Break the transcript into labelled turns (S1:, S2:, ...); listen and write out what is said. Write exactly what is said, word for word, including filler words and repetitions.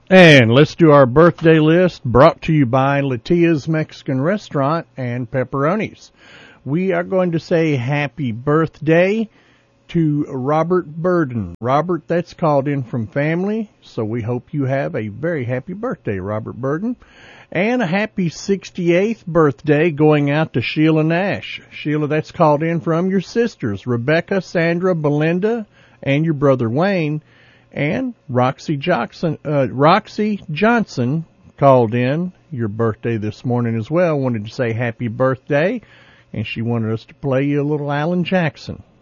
S1: And let's do our birthday list, brought to you by Latia's Mexican Restaurant and Pepperonis. We are going to say happy birthday to Robert Burden. Robert, that's called in from family, so we hope you have a very happy birthday, Robert Burden. And a happy sixty-eighth birthday going out to Sheila Nash. Sheila, that's called in from your sisters, Rebecca, Sandra, Belinda, and your brother Wayne. And Roxy Johnson, uh, Roxy Johnson called in your birthday this morning as well. Wanted to say happy birthday, and she wanted us to play you a little Alan Jackson.